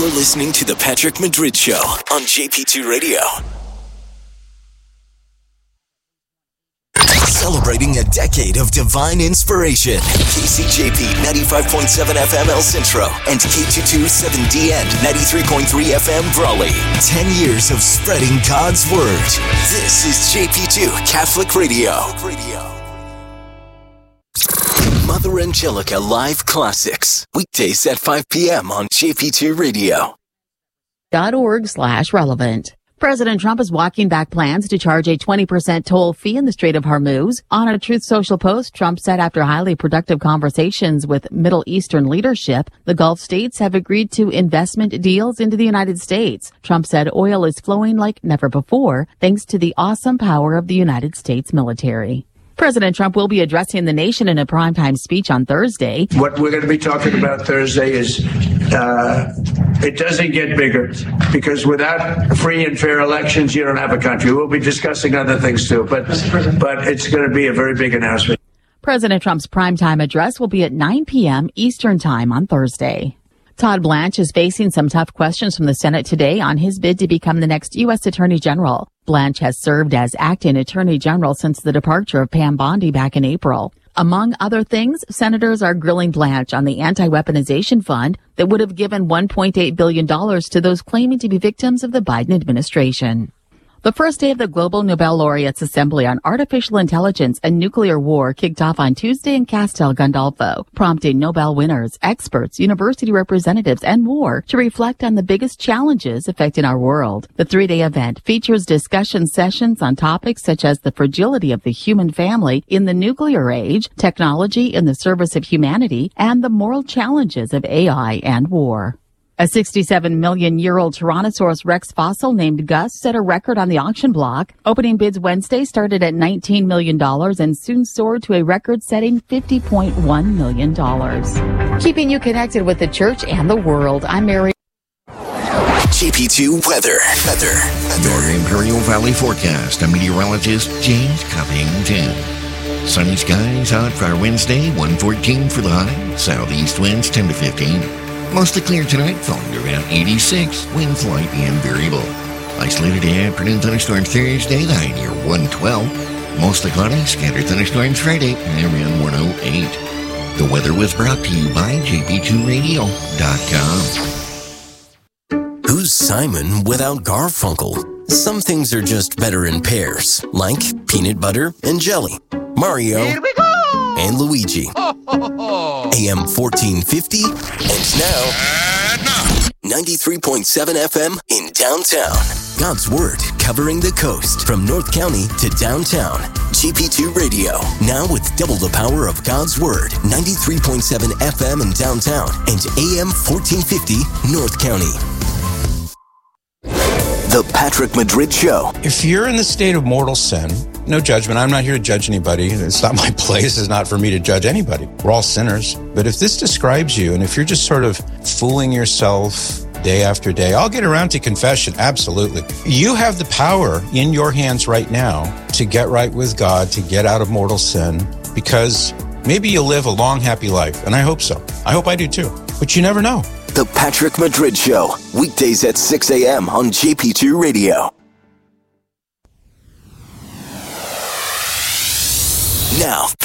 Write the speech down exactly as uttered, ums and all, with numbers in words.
You're listening to The Patrick Madrid Show on J P two Radio. Celebrating a decade of divine inspiration. K C J P ninety-five point seven F M El Centro and K two twenty-seven D N ninety-three point three F M Brawley. Ten years of spreading God's Word. This is J P two Catholic Radio. Mother Angelica Live Classics. Weekdays at five p.m. on J P two Radio. .org slash relevant. President Trump is walking back plans to charge a twenty percent toll fee in the Strait of Hormuz. On a Truth Social post, Trump said after highly productive conversations with Middle Eastern leadership, the Gulf states have agreed to investment deals into the United States. Trump said oil is flowing like never before, thanks to the awesome power of the United States military. President Trump will be addressing the nation in a primetime speech on Thursday. What we're going to be talking about Thursday is uh, it doesn't get bigger, because without free and fair elections, you don't have a country. We'll be discussing other things too, but but it's going to be a very big announcement. President Trump's primetime address will be at nine p.m. Eastern Time on Thursday. Todd Blanche is facing some tough questions from the Senate today on his bid to become the next U S Attorney General. Blanche has served as acting Attorney General since the departure of Pam Bondi back in April. Among other things, senators are grilling Blanche on the anti-weaponization fund that would have given one point eight billion dollars to those claiming to be victims of the Biden administration. The first day of the Global Nobel Laureates Assembly on Artificial Intelligence and Nuclear War kicked off on Tuesday in Castel Gandolfo, prompting Nobel winners, experts, university representatives, and more to reflect on the biggest challenges affecting our world. The three-day event features discussion sessions on topics such as the fragility of the human family in the nuclear age, technology in the service of humanity, and the moral challenges of A I and war. A sixty-seven million year old Tyrannosaurus Rex fossil named Gus set a record on the auction block. Opening bids Wednesday started at nineteen million dollars and soon soared to a record-setting fifty point one million dollars. Keeping you connected with the church and the world, I'm Mary. J P two Weather. Weather. Your Imperial Valley forecast. I'm meteorologist James Covington. Sunny skies out for our Wednesday, one fourteen for the high. Southeast winds ten to fifteen. Mostly clear tonight, falling to around eighty-six. Winds light and variable. Isolated afternoon thunderstorms Thursday, the high near one twelve. Mostly cloudy, scattered thunderstorms Friday, around one oh eight. The weather was brought to you by J P two radio dot com. Who's Simon without Garfunkel? Some things are just better in pairs, like peanut butter and jelly. Mario Here we go! and Luigi. Ho, ho, ho. A M fourteen fifty, and now, ninety-three point seven F M in downtown. God's Word covering the coast from North County to downtown. J P two Radio, now with double the power of God's Word. ninety-three point seven F M in downtown and A M fourteen fifty North County. The Patrick Madrid Show. If you're in the state of mortal sin, no judgment. I'm not here to judge anybody. It's not my place. It's not for me to judge anybody. We're all sinners. But if this describes you, and if you're just sort of fooling yourself day after day, I'll get around to confession. Absolutely. You have the power in your hands right now to get right with God, to get out of mortal sin, because maybe you'll live a long, happy life. And I hope so. I hope I do too. But you never know. The Patrick Madrid Show, weekdays at six a.m. on J P two Radio.